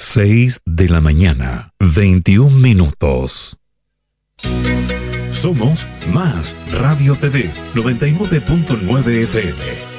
6 de la mañana, 21 minutos. Somos Más Radio TV 99.9 FM.